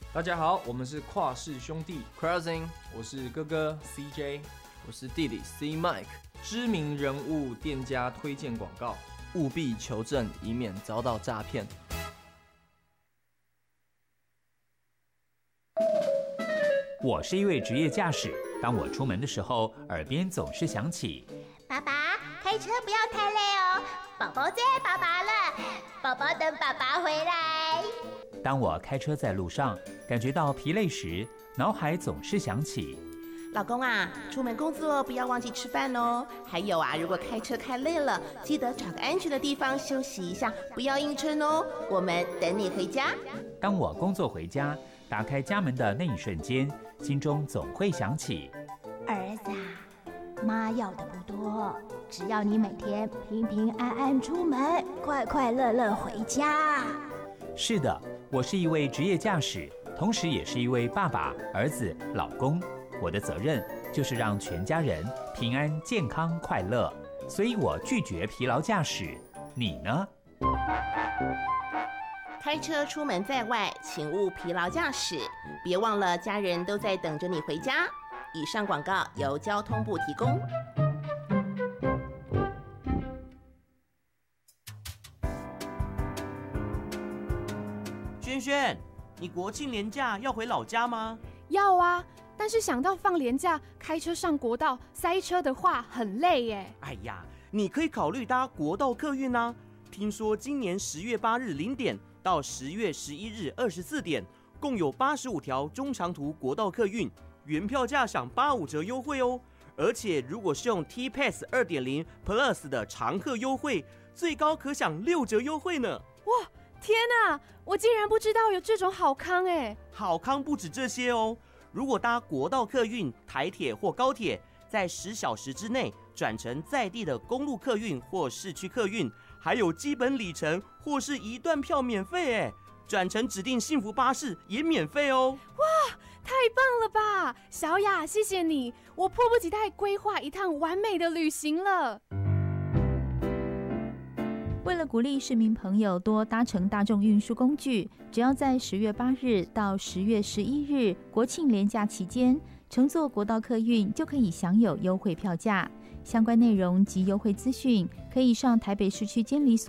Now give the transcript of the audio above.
大家好，我们是跨世兄弟 Crossing， 我是哥哥 CJ， 我是弟弟 C Mike。 知名人物店家推荐广告， 务必求证，以免遭到诈骗。 我是一位职业驾驶，当我出门的时候，耳边总是响起： 爸爸，开车不要太累哦，宝宝最爱爸爸了，宝宝等爸爸回来。 当我开车在路上，感觉到疲累时，脑海总是想起： 老公啊，出门工作不要忘记吃饭哦。还有啊，如果开车开累了，记得找个安全的地方休息一下，不要硬撑哦。我们等你回家。 当我工作回家，打开家门的那一瞬间，心中总会想起： 儿子啊，妈要的不多，只要你每天平平安安出门，快快乐乐回家。 是的，我是一位职业驾驶，同时也是一位爸爸、儿子、老公。我的责任就是让全家人平安、健康、快乐，所以我拒绝疲劳驾驶。你呢？ 开车出门在外，请勿疲劳驾驶，别忘了家人都在等着你回家。以上广告由交通部提供。 轩轩，你国庆连假要回老家吗？ 要啊，但是想到放连假开车上国道塞车的话很累耶。 哎呀，你可以考虑搭国道客运啊。听说今年10月8日0点到10月11日24点，共有85条中长途国道客运，原票价享85折优惠哦。而且如果是用 T-Pass 2.0 Plus 的常客优惠，最高可享6折优惠呢。 哇！天哪，我竟然不知道有这种好康哎！ 好康不止这些哦，如果搭国道客运、台铁或高铁，在10小时之内转乘在地的公路客运或市区客运，还有基本里程或是一段票免费哎，转乘指定幸福巴士也免费哦。 哇，太棒了吧！小雅，谢谢你，我迫不及待规划一趟完美的旅行了。 为了鼓励市民朋友多搭乘大众运输工具，只要在10月8日到10月11日国庆连假期间，乘坐国道客运就可以享有优惠票价。相关内容及优惠资讯，可以上台北市区监理所